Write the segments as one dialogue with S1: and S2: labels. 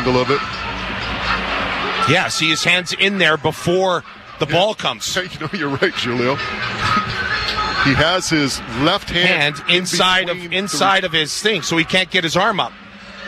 S1: angle of it.
S2: Yeah, see his hands in there before the ball comes.
S1: You're right, Julio. He has his left hand
S2: inside of his thing, so he can't get his arm up.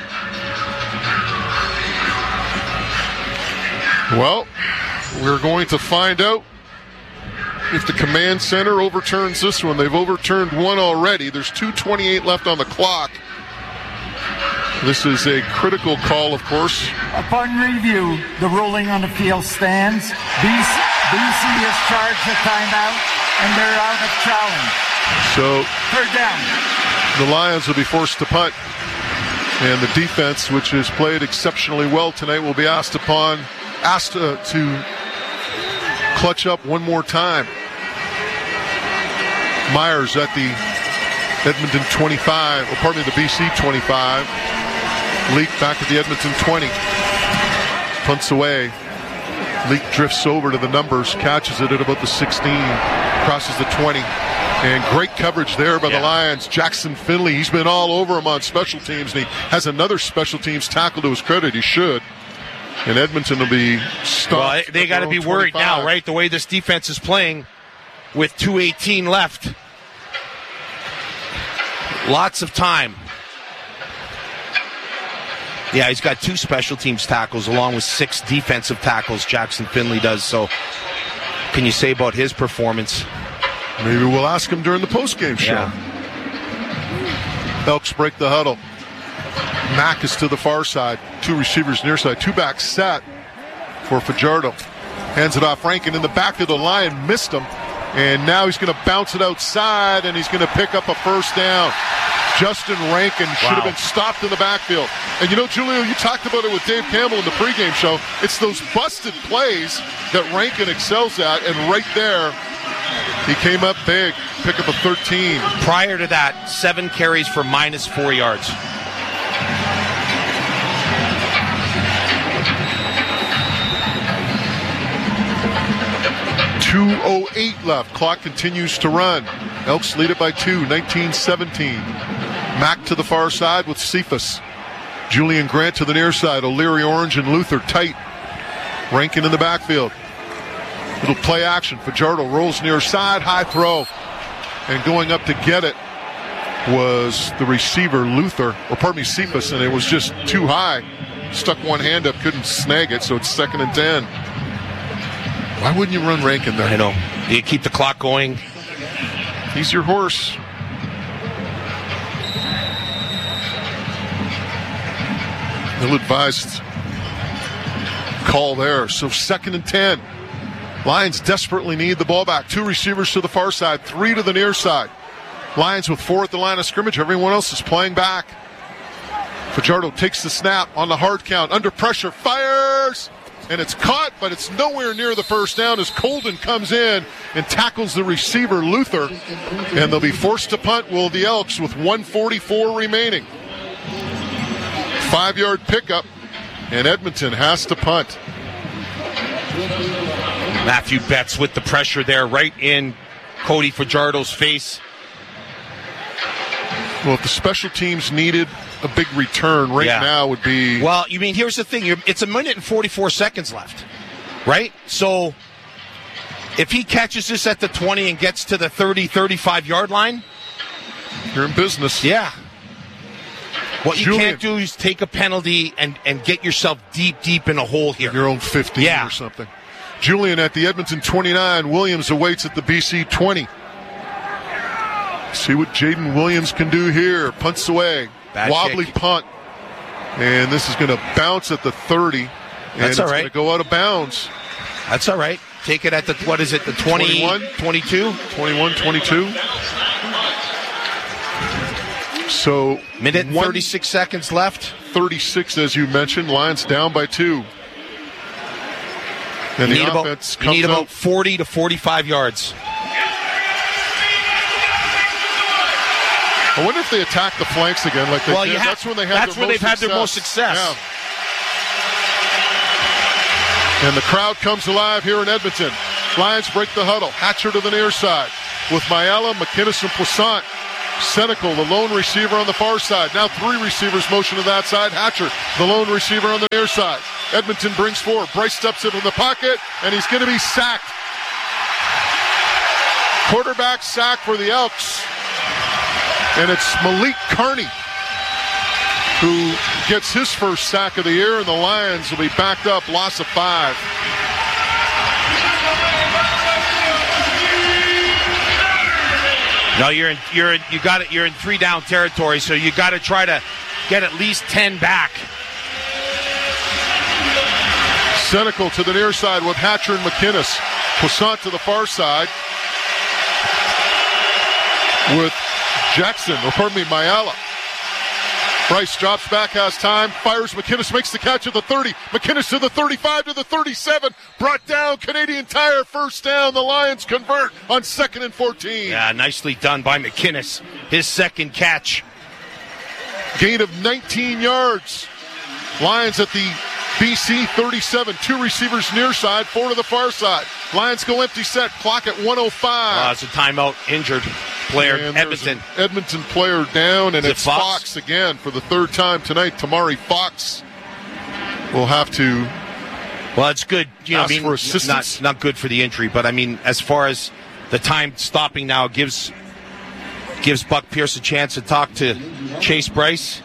S1: Well, we're going to find out if the command center overturns this one. They've overturned one already. There's 2:28 left on the clock. This is a critical call, of course.
S3: Upon review, the ruling on the field stands. BC has charged a timeout, and they're out of challenge.
S1: So,
S3: third down.
S1: The Lions will be forced to punt. And the defense, which has played exceptionally well tonight, will be asked to clutch up one more time. Myers at the Edmonton 25, the BC 25. Leak back at the Edmonton 20. Punts away. Leak drifts over to the numbers, catches it at about the 16, crosses the 20. And great coverage there by the Lions. Jackson Finley, he's been all over him on special teams, and he has another special teams tackle to his credit. He should. And Edmonton will be stopped.
S2: Well, they got to be worried now, right? The way this defense is playing with 2:18 left. Lots of time. Yeah, he's got 2 special teams tackles along with 6 defensive tackles, Jackson Finley does. So, can you say about his performance?
S1: Maybe we'll ask him during the postgame show.
S2: Yeah.
S1: Elks break the huddle. Mack is to the far side. 2 receivers near side. 2 back set for Fajardo. Hands it off. Rankin in the back of the line. Missed him. And now he's going to bounce it outside, and he's going to pick up a first down. Justin Rankin should have been stopped in the backfield. And Julio, you talked about it with Dave Campbell in the pregame show. It's those busted plays that Rankin excels at, and right there, he came up big, pick up a 13.
S2: Prior to that, 7 carries for -4 yards.
S1: .208 left. Clock continues to run. Elks lead it by 2, 19-17. Mack to the far side with Cephas. Julian Grant to the near side. O'Leary, Orange, and Luther tight. Rankin in the backfield. Little play action. Fajardo rolls near side. High throw. And going up to get it was the receiver, Cephas, and it was just too high. Stuck one hand up, couldn't snag it, so it's 2nd and 10. Why wouldn't you run Rankin there?
S2: I know. You keep the clock going.
S1: He's your horse. Ill-advised call there. So 2nd and 10. Lions desperately need the ball back. 2 receivers to the far side, 3 to the near side. Lions with 4 at the line of scrimmage. Everyone else is playing back. Fajardo takes the snap on the hard count. Under pressure, fires! And it's caught, but it's nowhere near the first down as Colden comes in and tackles the receiver, Luther. And they'll be forced to punt, will the Elks, with 1:44 remaining. 5-yard pickup, and Edmonton has to punt.
S2: Matthew Betts with the pressure there right in Cody Fajardo's face.
S1: Well, if the special teams needed a big return now would be...
S2: Well, here's the thing. It's 1 minute and 44 seconds left, right? So if he catches this at the 20 and gets to the 30, 35-yard line...
S1: You're in business.
S2: Yeah. What you can't do is take a penalty and get yourself deep in a hole here.
S1: Your own 15 or something. Julian at the Edmonton 29. Williams awaits at the BC 20. See what Jaden Williams can do here. Punts away.
S2: Bad
S1: Wobbly
S2: kick.
S1: punt. And this is going to bounce at the 30. And
S2: That's all right.
S1: It's going to go out of bounds.
S2: That's all right. Take it at the, what is it, the 21? 22?
S1: 21, 22. So,
S2: minute and 36 seconds left.
S1: 36, as you mentioned. Lions down by 2. And the offense comes
S2: you need about
S1: out
S2: 40 to 45 yards.
S1: I wonder if they attack the flanks again like they did. That's when they had
S2: their most success.
S1: Yeah. And the crowd comes alive here in Edmonton. Lions break the huddle. Hatcher to the near side with Mayala, McInnes, and Poissant. Senecal, the lone receiver on the far side. Now 3 receivers motion to that side. Hatcher, the lone receiver on the near side. Edmonton brings 4. Bryce steps in from the pocket, and he's going to be sacked. Quarterback sack for the Elks. And it's Malik Carney who gets his first sack of the year, and the Lions will be backed up, loss of 5.
S2: No, you're in 3-down territory, so you got to try to get at least 10 back.
S1: Senecal to the near side with Hatcher and McInnes. Poissant to the far side with Mayala. Bryce drops back, has time, fires. McInnes makes the catch at the 30. McInnes to the 35, to the 37. Brought down. Canadian Tire, first down. The Lions convert on 2nd and 14.
S2: Yeah, nicely done by McInnes. His second catch.
S1: Gain of 19 yards. Lions at the BC 37. 2 receivers near side, 4 to the far side. Lions go empty set. Clock at 1:05.
S2: It's a timeout. Injured player, Edmonton.
S1: Edmonton player down, and it's
S2: Fox
S1: again for the 3rd time tonight. Tamari Fox will have to.
S2: Well, it's good.
S1: Ask for assistance.
S2: Not good for the injury, but I mean, as far as the time stopping now, gives Buck Pierce a chance to talk to Chase Bryce.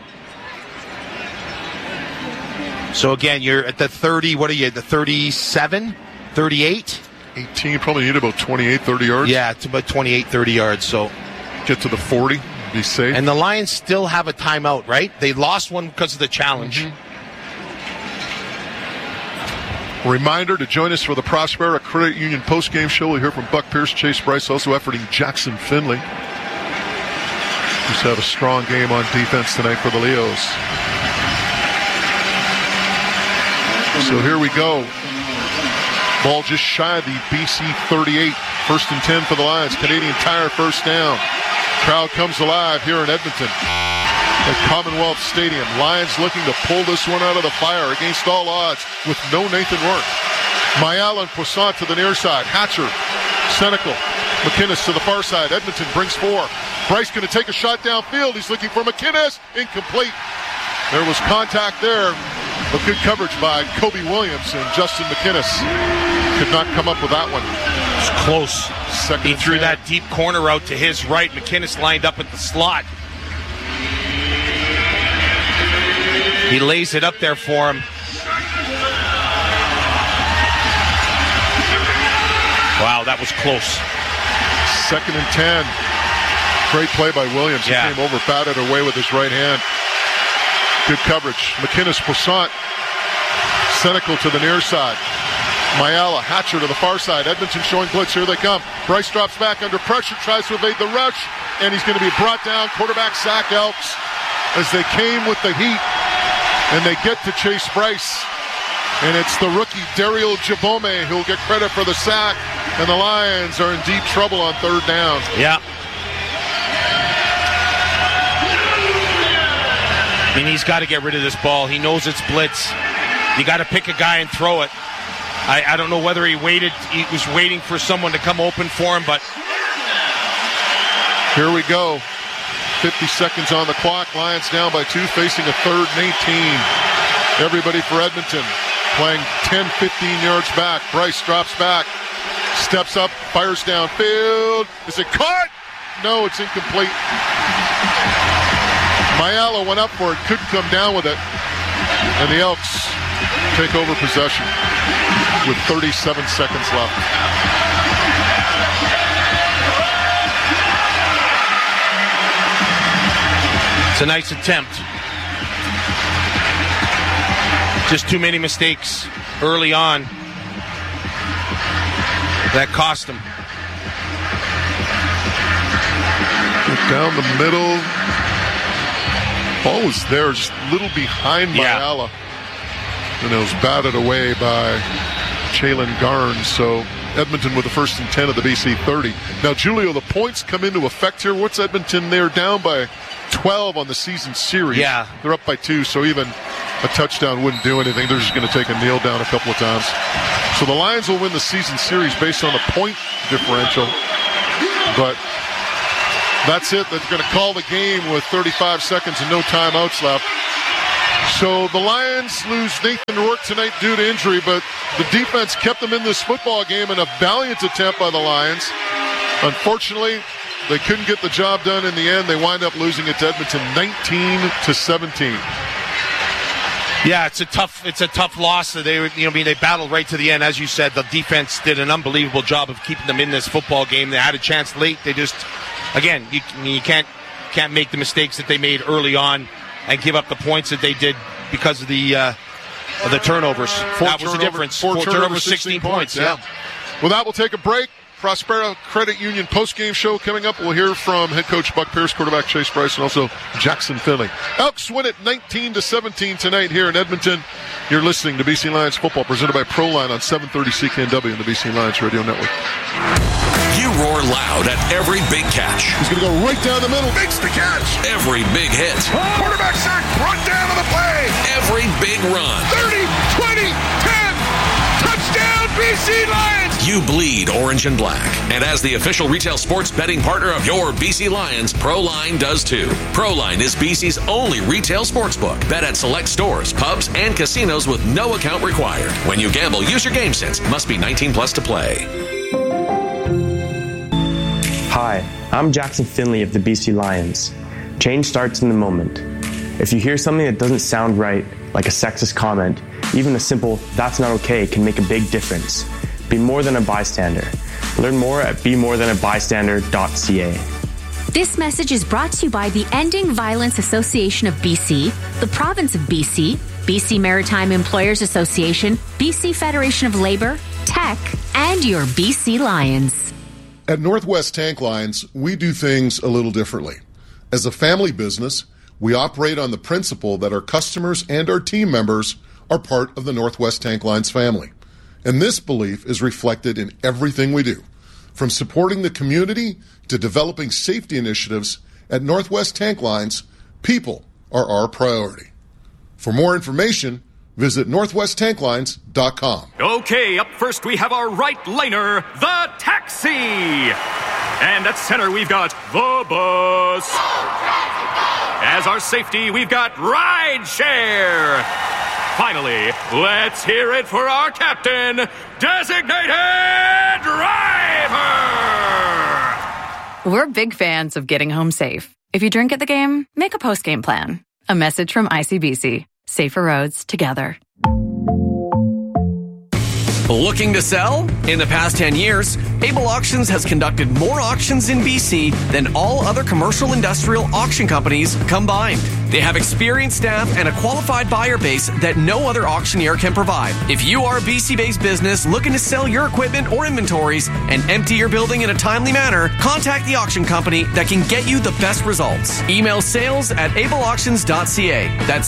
S2: So again, you're at the 30. What are you? The 37, 38.
S1: 18, probably need about 28, 30 yards.
S2: Yeah, it's about 28, 30 yards. So
S1: get to the 40, be safe.
S2: And the Lions still have a timeout, right? They lost one because of the challenge.
S1: Mm-hmm. Reminder to join us for the Prospera Credit Union post-game show. We'll hear from Buck Pierce, Chase Bryce, also efforting Jackson Finley. Just had a strong game on defense tonight for the Leos. So here we go. Ball just shy of the BC 38. 1st and 10 for the Lions. Canadian Tire first down. Crowd comes alive here in Edmonton at Commonwealth Stadium. Lions looking to pull this one out of the fire against all odds with no Nathan Rourke. Mayala and Poissant to the near side. Hatcher, Senecal, McInnes to the far side. Edmonton brings 4. Bryce going to take a shot downfield. He's looking for McInnes. Incomplete. There was contact there. But good coverage by Kobe Williams, and Justin McInnes could not come up with that one.
S2: It's close. He threw
S1: 10.
S2: that deep corner out to his right. McInnes lined up at the slot. He lays it up there for him. Wow, that was close.
S1: 2nd and 10. Great play by Williams.
S2: Yeah.
S1: He came over, batted away with his right hand. Good coverage. McInnes, Poissant, Senecal to the near side. Mayala, Hatcher to the far side. Edmonton showing blitz. Here they come. Bryce drops back under pressure, tries to evade the rush, and he's going to be brought down. Quarterback sack Elks as they came with the heat, and they get to Chase Bryce. And it's the rookie, Daryl Jabome, who will get credit for the sack, and the Lions are in deep trouble on 3rd down.
S2: Yeah. And he's got to get rid of this ball. He knows it's blitz. You got to pick a guy and throw it. I don't know whether he was waiting for someone to come open for him, but
S1: here we go. 50 seconds on the clock. Lions down by 2, facing a 3rd and 18. Everybody for Edmonton playing 10, 15 yards back. Bryce drops back, steps up, fires downfield. Is it caught? No, it's incomplete. Mayala went up for it, couldn't come down with it. And the Elks take over possession with 37 seconds left.
S2: It's a nice attempt. Just too many mistakes early on. That cost him.
S1: Down the middle. Ball was there, just a little behind Mayala. And it was batted away by Jalen Garnes. So Edmonton with the 1st and 10 of the BC 30. Now, Julio, the points come into effect here. What's Edmonton? They're down by 12 on the season series.
S2: Yeah.
S1: They're up by 2, so even a touchdown wouldn't do anything. They're just going to take a kneel down a couple of times. So the Lions will win the season series based on the point differential. But That's it. They're going to call the game with 35 seconds and no timeouts left. So the Lions lose Nathan Rourke tonight due to injury, but the defense kept them in this football game in a valiant attempt by the Lions. Unfortunately, they couldn't get the job done in the end. They wind up losing it to Edmonton 19-17.
S2: Yeah, it's a tough loss. They battled right to the end. As you said, the defense did an unbelievable job of keeping them in this football game. They had a chance late. They just, again, you can't make the mistakes that they made early on and give up the points that they did because of the turnovers. That was the difference. Four turnovers, 16 points. Yeah.
S1: Well, that will take a break. Prospero Credit Union post-game show coming up. We'll hear from head coach Buck Pierce, quarterback Chase Bryce, and also Jackson Finley. Elks win it 19-17 tonight here in Edmonton. You're listening to BC Lions football presented by ProLine on 730 CKNW and the BC Lions Radio Network.
S4: You roar loud at every big catch.
S1: He's going to go right down the middle.
S4: Makes the catch. Every big hit.
S5: Quarterback sack, brought down on the play.
S4: Every big run.
S5: 30, 20, 10. Touchdown, BC Lions.
S4: You bleed orange and black. And as the official retail sports betting partner of your BC Lions, ProLine does too. ProLine is BC's only retail sportsbook. Bet at select stores, pubs, and casinos with no account required. When you gamble, use your game sense. Must be 19 plus to play.
S6: Hi, I'm Jackson Finley of the BC Lions. Change starts in the moment. If you hear something that doesn't sound right, like a sexist comment, even a simple, "that's not okay," can make a big difference. Be more than a bystander. Learn more at bemorethanbystander.ca.
S7: This message is brought to you by the Ending Violence Association of BC, the Province of BC, BC Maritime Employers Association, BC Federation of Labour, Tech, and your BC Lions.
S1: At Northwest Tank Lines, we do things a little differently. As a family business, we operate on the principle that our customers and our team members are part of the Northwest Tank Lines family. And this belief is reflected in everything we do. From supporting the community to developing safety initiatives, at Northwest Tank Lines, people are our priority. For more information, visit northwesttanklines.com.
S8: Okay, up first we have our right laner, the taxi. And at center we've got the bus. As our safety, we've got rideshare. Finally, let's hear it for our captain, designated driver.
S9: We're big fans of getting home safe. If you drink at the game, make a post-game plan. A message from ICBC. Safer roads together.
S10: Looking to sell? In the past 10 years, Able Auctions has conducted more auctions in BC than all other commercial industrial auction companies combined. They have experienced staff and a qualified buyer base that no other auctioneer can provide. If you are a BC-based business looking to sell your equipment or inventories and empty your building in a timely manner, contact the auction company that can get you the best results. Email sales@ableauctions.ca. That's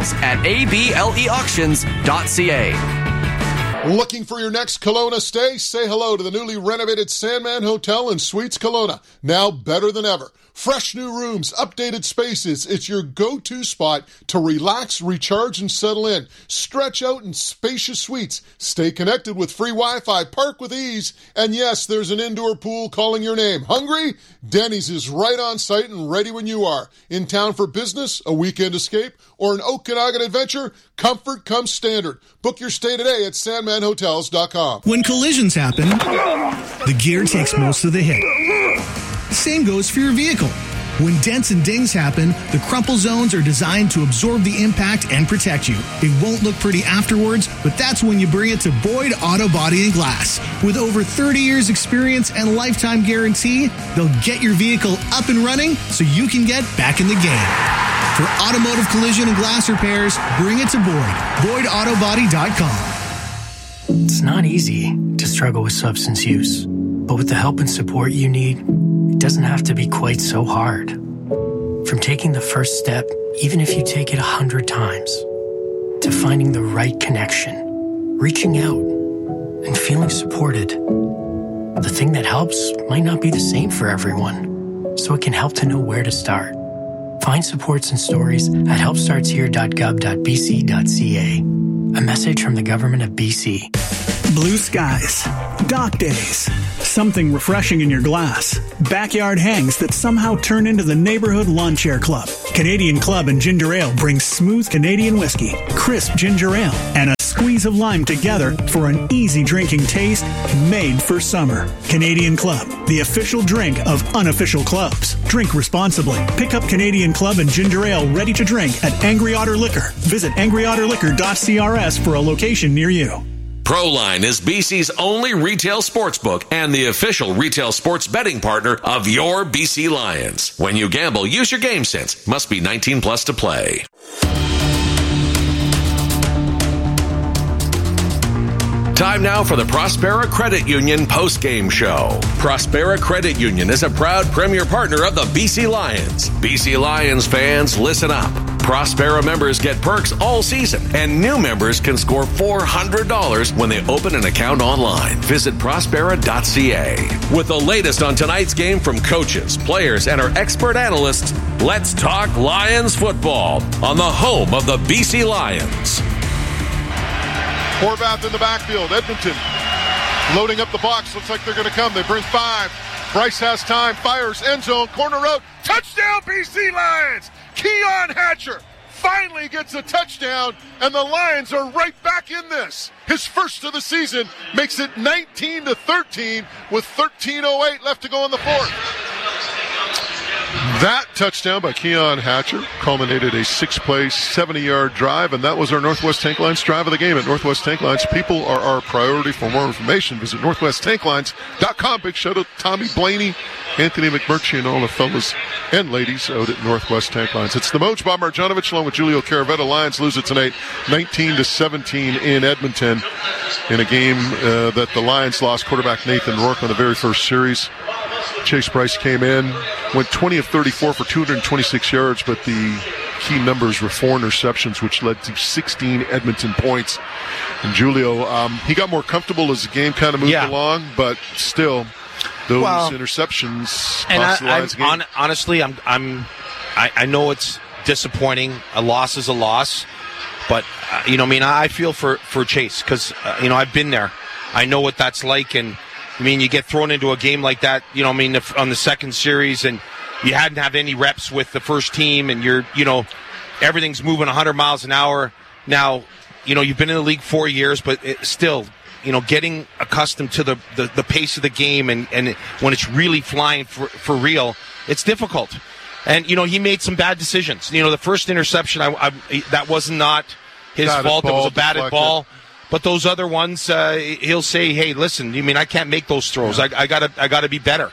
S10: sales@ableauctions.ca.
S1: Looking for your next Kelowna stay? Say hello to the newly renovated Sandman Hotel and Suites Kelowna. Now better than ever. Fresh new rooms, updated spaces. It's your go-to spot to relax, recharge, and settle in. Stretch out in spacious suites. Stay connected with free Wi-Fi. Park with ease. And yes, there's an indoor pool calling your name. Hungry? Denny's is right on site and ready when you are. In town for business, a weekend escape, or an Okanagan adventure? Comfort comes standard. Book your stay today at sandmanhotels.com.
S11: When collisions happen, the gear takes most of the hit. Same goes for your vehicle. When dents and dings happen, the crumple zones are designed to absorb the impact and protect you. It won't look pretty afterwards, but that's when you bring it to Boyd Auto Body and Glass. With over 30 years experience and lifetime guarantee, they'll get your vehicle up and running so you can get back in the game. For automotive collision and glass repairs, bring it to Boyd. BoydAutoBody.com.
S12: It's not easy to struggle with substance use, but with the help and support you need, it doesn't have to be quite so hard. From taking the first step, even if you take it 100 times, to finding the right connection, reaching out, and feeling supported. The thing that helps might not be the same for everyone, so it can help to know where to start. Find supports and stories at helpstartshere.gov.bc.ca. A message from the Government of BC.
S11: Blue skies, dock days, something refreshing in your glass, backyard hangs that somehow turn into the neighborhood lawn chair club. Canadian Club and Ginger Ale brings smooth Canadian whiskey, crisp ginger ale, and a squeeze of lime together for an easy drinking taste made for summer. Canadian Club, the official drink of unofficial clubs. Drink responsibly. Pick up Canadian Club and Ginger Ale ready to drink at Angry Otter Liquor. Visit angryotterliquor.crs for a location near you.
S4: Proline is BC's only retail sportsbook and the official retail sports betting partner of your BC Lions. When you gamble, use your game sense. Must be 19 plus to play. Time now for the Prospera Credit Union post-game show. Prospera Credit Union is a proud premier partner of the BC Lions. BC Lions fans, listen up. Prospera members get perks all season, and new members can score $400 when they open an account online. Visit Prospera.ca. With the latest on tonight's game from coaches, players, and our expert analysts, let's talk Lions football on the home of the BC Lions.
S1: Horvath in the backfield. Edmonton loading up the box. Looks like they're going to come. They bring 5. Bryce has time. Fires. End zone. Corner route. Touchdown, BC Lions. Keon Hatcher finally gets a touchdown, and the Lions are right back in this. His first of the season makes it 19-13 with 13:08 left to go in the fourth. That touchdown by Keon Hatcher culminated a 6-play, 70-yard drive, and that was our Northwest Tank Lines drive of the game. At Northwest Tank Lines, people are our priority. For more information, visit northwesttanklines.com. Big shout out to Tommy Blaney, Anthony McMurtry, and all the fellas and ladies out at Northwest Tank Lines. It's the Moj Bob Marjanovic along with Julio Caravetta. Lions lose it tonight, 19-17 in Edmonton, in a game that the Lions lost. Quarterback Nathan Rourke on the very first series. Chase Bryce came in, went 20 of 34 for 226 yards, but the key numbers were 4 interceptions, which led to 16 Edmonton points. And Julio, he got more comfortable as the game kind of moved along, but still, those interceptions cost the Lions game.
S2: Honestly, I know it's disappointing. A loss is a loss, but I feel for Chase because I've been there. I know what that's like, and you get thrown into a game like that, on the second series, and you hadn't had any reps with the first team, and everything's moving 100 miles an hour. Now, you've been in the league 4 years, but still, getting accustomed to the pace of the game, and when it's really flying for real, it's difficult. And, he made some bad decisions. The first interception, that was not his fault. It was a batted ball. But those other ones, he'll say, "Hey, listen. I can't make those throws. I gotta be better."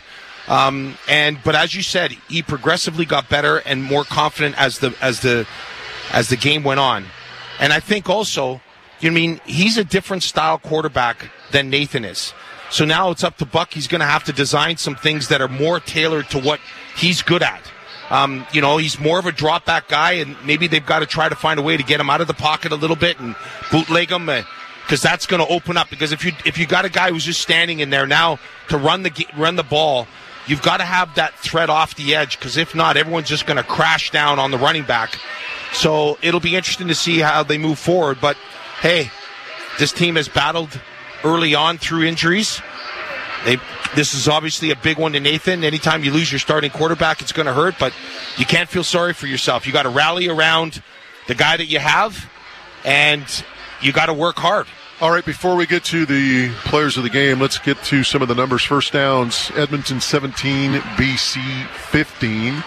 S2: But as you said, he progressively got better and more confident as the game went on. And I think also, he's a different style quarterback than Nathan is. So now it's up to Buck. He's going to have to design some things that are more tailored to what he's good at. He's more of a drop back guy, and maybe they've got to try to find a way to get him out of the pocket a little bit and bootleg him. Because that's going to open up. Because if you got a guy who's just standing in there now to run the ball, you've got to have that threat off the edge. Because if not, everyone's just going to crash down on the running back. So it'll be interesting to see how they move forward. But hey, this team has battled early on through injuries. This is obviously a big one to Nathan. Anytime you lose your starting quarterback, it's going to hurt. But you can't feel sorry for yourself. You got to rally around the guy that you have, and you got to work hard.
S1: All right, before we get to the players of the game, let's get to some of the numbers. First downs, Edmonton 17, BC 15.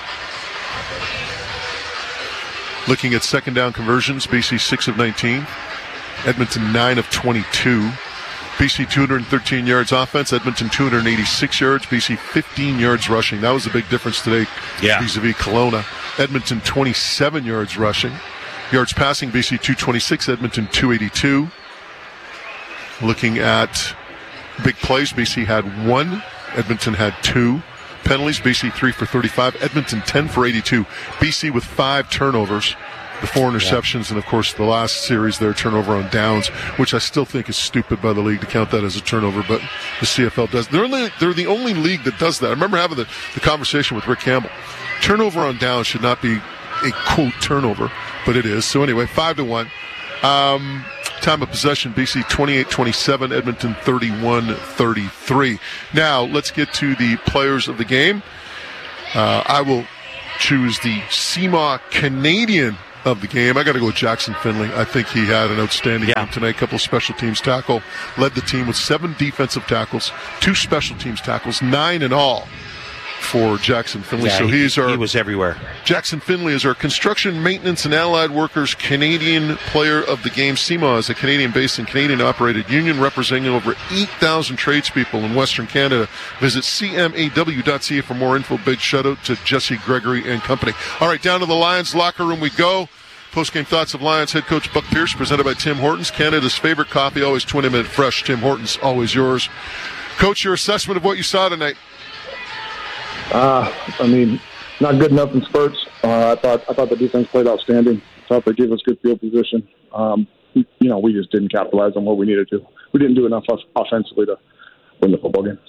S1: Looking at second down conversions, BC 6 of 19. Edmonton 9 of 22. BC 213 yards offense, Edmonton 286 yards, BC 15 yards rushing. That was a big difference today vis-a-vis Kelowna. Edmonton 27 yards rushing. Yards passing, BC 226, Edmonton 282. Looking at big plays, BC had 1, Edmonton had 2. Penalties, BC 3 for 35, Edmonton 10 for 82. BC with 5 turnovers, the 4 interceptions, and of course the last series their turnover on downs, which I still think is stupid by the league to count that as a turnover, but the CFL does. They're the only league that does that. I remember having the conversation with Rick Campbell. Turnover on downs should not be a quote turnover, but it is. So anyway, 5-1. Time of possession, BC 28-27, Edmonton 31-33. Now, let's get to the players of the game. I will choose the CMA Canadian of the game. I got to go with Jackson Finley. I think he had an outstanding game tonight. A couple of special teams tackle. Led the team with 7 defensive tackles, 2 special teams tackles, 9 in all for Jackson Finley.
S2: Yeah,
S1: so
S2: he was everywhere.
S1: Jackson Finley is our construction, maintenance, and allied workers Canadian player of the game. CMA is a Canadian-based and Canadian-operated union representing over 8,000 tradespeople in Western Canada. Visit cmaw.ca for more info. Big shout-out to Jesse Gregory and company. All right, down to the Lions locker room we go. Post-game thoughts of Lions head coach Buck Pierce, presented by Tim Hortons, Canada's favorite coffee, always 20-minute fresh. Tim Hortons, always yours. Coach, your assessment of what you saw tonight?
S13: I mean, not good enough in spurts. I thought the defense played outstanding. I thought they gave us good field position. We just didn't capitalize on what we needed to. We didn't do enough offensively to win the football game.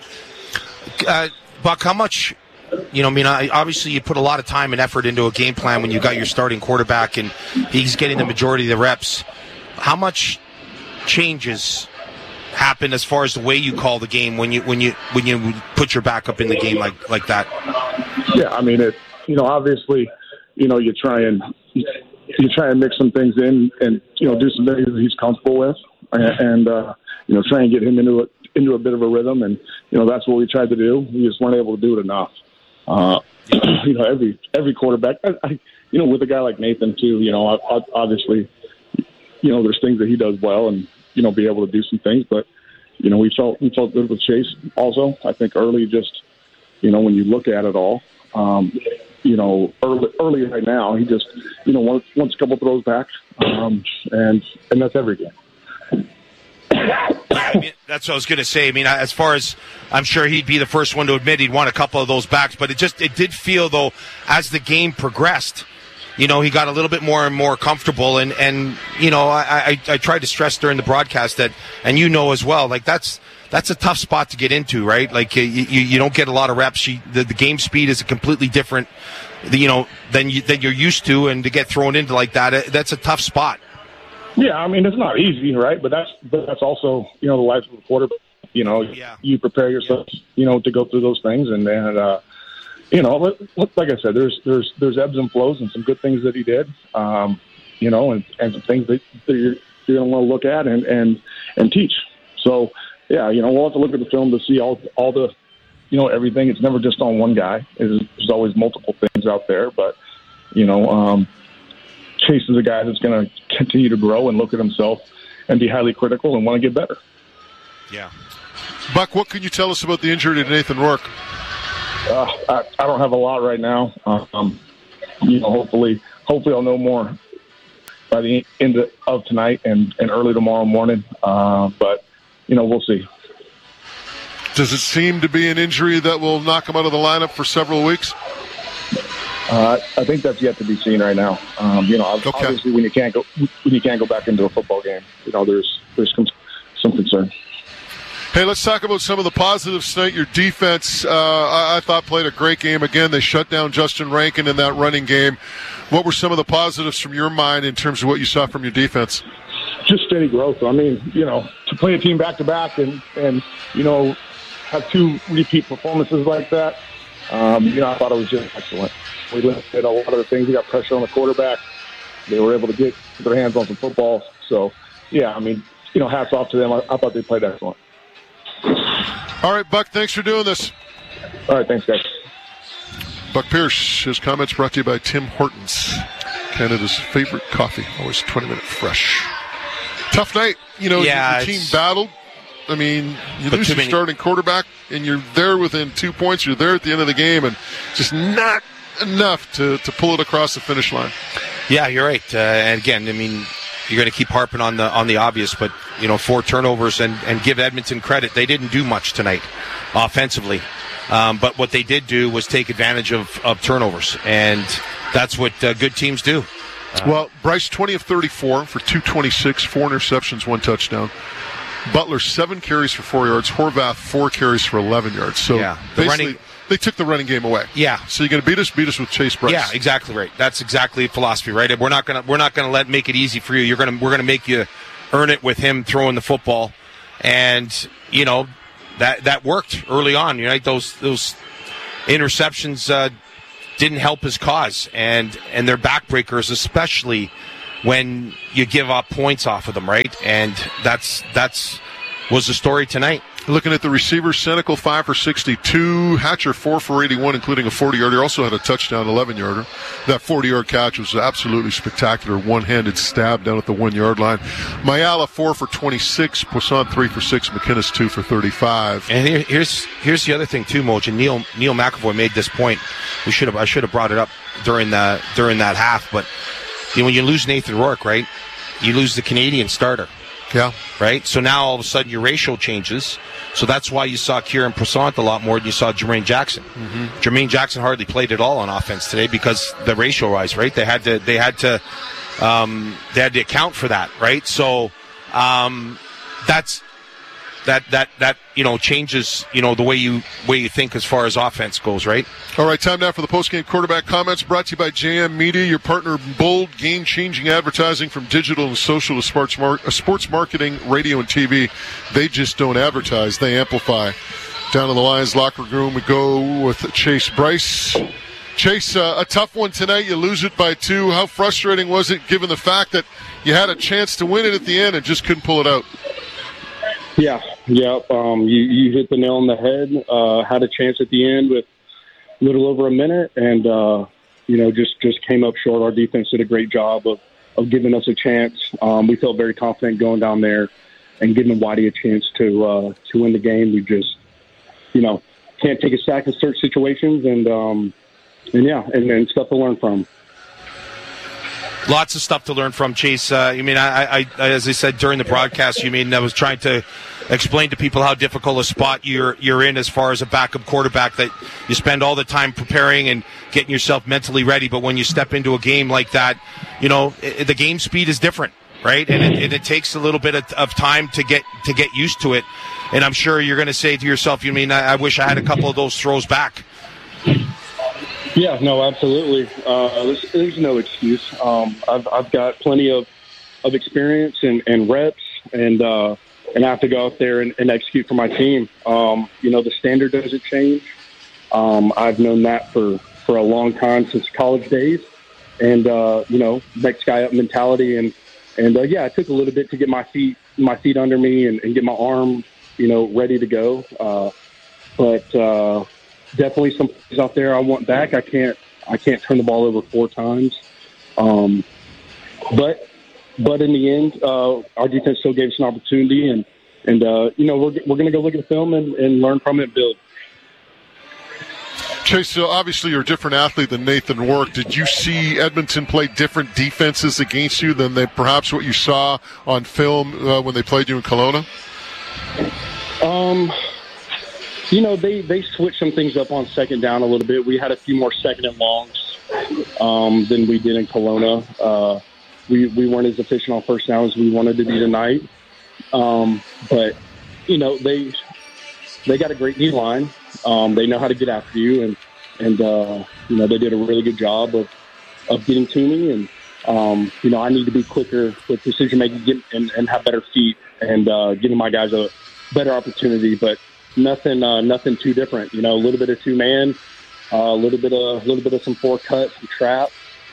S2: Buck, how much, obviously you put a lot of time and effort into a game plan when you got your starting quarterback and he's getting the majority of the reps. How much changes happen as far as the way you call the game when you put your backup in the game like that?
S13: Yeah, I mean, obviously, you try and mix some things in and do some things that he's comfortable with, and try and get him into a bit of a rhythm, and that's what we tried to do. We just weren't able to do it enough. Every quarterback, with a guy like Nathan too, obviously, there's things that he does well, and be able to do some things, but we felt good with Chase also. I think early, just when you look at it all, early right now, he just wants a couple throws back, and that's every game.
S2: That's what I was going to say. I mean, as far as I'm sure he'd be the first one to admit he'd want a couple of those backs, but it did feel though as the game progressed, he got a little bit more and more comfortable, and I tried to stress during the broadcast that, and as well, like that's a tough spot to get into, right? Like you don't get a lot of reps. The game speed is a completely different, than you're used to, and to get thrown into like that, that's a tough spot.
S13: Yeah, I mean, it's not easy, right? But that's also the life of a quarterback. You prepare yourself, to go through those things, and then. Like I said, there's ebbs and flows and some good things that he did, and some things that you're going to want to look at and teach. So, yeah, we'll have to look at the film to see all the, everything. It's never just on one guy. There's always multiple things out there, but, Chase is a guy that's going to continue to grow and look at himself and be highly critical and want to get better.
S2: Yeah.
S1: Buck, what can you tell us about the injury to Nathan Rourke?
S13: I don't have a lot right now. Hopefully I'll know more by the end of tonight and early tomorrow morning. But we'll see.
S1: Does it seem to be an injury that will knock him out of the lineup for several weeks?
S13: I think that's yet to be seen right now. Obviously when you can't go back into a football game, there's some concern.
S1: Hey, let's talk about some of the positives tonight. Your defense, I thought, played a great game again. They shut down Justin Rankin in that running game. What were some of the positives from your mind in terms of what you saw from your defense?
S13: Just steady growth. I mean, to play a team back-to-back and have 2 repeat performances like that, I thought it was just excellent. We limited a lot of the things. We got pressure on the quarterback. They were able to get their hands on some football. So, yeah, I mean, hats off to them. I thought they played excellent.
S1: All right, Buck, thanks for doing this.
S13: All right, thanks, guys.
S1: Buck Pierce, his comments brought to you by Tim Hortons, Canada's favorite coffee, always 20-minute fresh. Tough night. The team battled. I mean, you lose your starting quarterback, and you're there within 2 points. You're there at the end of the game, and just not enough to pull it across the finish line.
S2: Yeah, you're right. And again, I mean, you're going to keep harping on the obvious, but 4 turnovers and give Edmonton credit. They didn't do much tonight offensively, but what they did do was take advantage of turnovers, and that's what good teams do.
S1: Well, Bryce 20 of 34 for 226, 4 interceptions, 1 touchdown. Butler 7 carries for 4 yards. Horvath 4 carries for 11 yards. So basically, they took the running game away.
S2: Yeah.
S1: So you're going to beat us with Chase Bryce.
S2: Yeah, exactly right. That's exactly philosophy, right? We're not going to make it easy for you. We're going to make you earn it with him throwing the football. And, you know, that worked early on. You know, those interceptions didn't help his cause. And they're backbreakers, especially when you give up points off of them, right? And that's was the story tonight.
S1: Looking at the receivers, Senecal 5 for 62, Hatcher 4 for 81, including a 40-yarder. Also had a touchdown 11-yarder. That 40-yard catch was absolutely spectacular, one-handed stab down at the 1-yard line. Mayala 4 for 26, Poisson 3 for 6, McInnes 2 for 35.
S2: And here's the other thing too, Moj. And Neil McAvoy made this point. I should have brought it up during that half. But you know, when you lose Nathan Rourke, right, you lose the Canadian starter.
S1: Yeah.
S2: Right? So now all of a sudden your ratio changes. So that's why you saw Kieran Poisson a lot more than you saw Jermaine Jackson. Mm-hmm. Jermaine Jackson hardly played at all on offense today because the ratio rise, right? They had to account for that, right? So that you know, changes, you know, the way you think as far as offense goes, right?
S1: All right, time now for the post-game quarterback comments, brought to you by JM Media, your partner in bold, game-changing advertising from digital and social to sports marketing, radio, and TV. They just don't advertise, they amplify. Down in the Lions locker room, we go with Chase Bryce. Chase, a tough one tonight. You lose it by 2. How frustrating was it, given the fact that you had a chance to win it at the end and just couldn't pull it out?
S14: Yeah. You hit the nail on the head. Had a chance at the end with a little over a minute, and you know, just came up short. Our defense did a great job of giving us a chance. We felt very confident going down there and giving Whitey a chance to win the game. We just, you know, can't take a sack in certain situations, and stuff to learn from.
S2: Lots of stuff to learn from, Chase. I mean, I as I said during the broadcast, I was trying to explain to people how difficult a spot you're in as far as a backup quarterback, that you spend all the time preparing and getting yourself mentally ready. But when you step into a game like that, you know, the game speed is different, right? And it takes a little bit of time to get used to it. And I'm sure you're going to say to yourself, I wish I had a couple of those throws back.
S14: Yeah, no, absolutely. There's no excuse. I've got plenty of experience and reps, and I have to go out there and execute for my team. You know, the standard doesn't change. I've known that for a long time, since college days, and you know, next guy up mentality, and yeah, it took a little bit to get my feet under me and get my arm, you know, ready to go. But definitely some plays out there I want back. I can't turn the ball over 4 times. But in the end, our defense still gave us an opportunity, and you know, we're going to go look at the film and learn from it and build.
S1: Chase, so obviously you're a different athlete than Nathan Rourke. Did you see Edmonton play different defenses against you than perhaps what you saw on film when they played you in Kelowna?
S14: You know, they switched some things up on second down a little bit. We had a few more second and longs than we did in Kelowna. We weren't as efficient on first down as we wanted to be tonight. But, you know, they got a great D-line. They know how to get after you, and you know, they did a really good job of getting to me. And, you know, I need to be quicker with decision-making and have better feet and giving my guys a better opportunity. But nothing too different. You know, a little bit of 2-man, a little bit of some 4 cuts, some trap.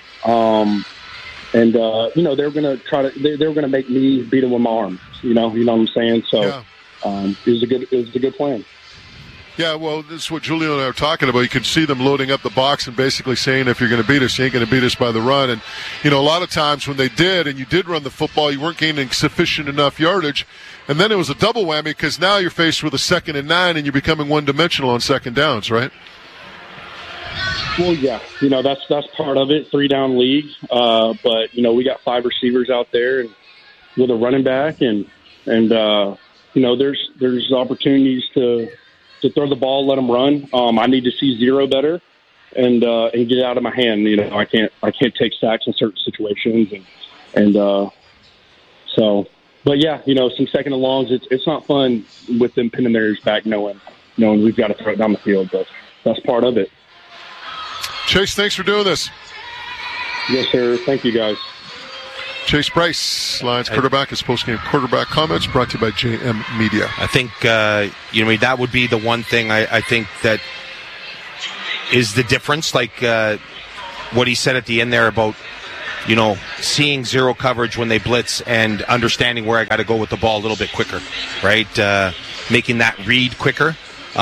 S14: And you know, they're going to make me beat them with my arms. You know what I'm saying? So yeah. It was a good plan.
S1: Yeah, well, this is what Julio and I were talking about. You could see them loading up the box and basically saying, if you're going to beat us, you ain't going to beat us by the run. And, you know, a lot of times when they did, and you did run the football, you weren't gaining sufficient enough yardage. And then it was a double whammy, because now you're faced with a 2nd and 9, and you're becoming one-dimensional on second downs, right?
S14: Well, yeah. You know, that's part of it, 3-down league. But, you know, we got 5 receivers out there and with a running back, and you know, there's opportunities to throw the ball, let them run. I need to see zero better and get it out of my hand. You know, I can't take sacks in certain situations, and so. But yeah, you know, some second and longs. It's not fun with them pinning their ears back, knowing we've got to throw it down the field. But that's part of it.
S1: Chase, thanks for doing this.
S14: Yes, sir. Thank you, guys.
S1: Chase Bryce, Lions quarterback, his post-game quarterback comments brought to you by JM Media.
S2: I think, that would be the one thing I think that is the difference. Like what he said at the end there about, seeing zero coverage when they blitz and understanding where I got to go with the ball a little bit quicker, right? Making that read quicker.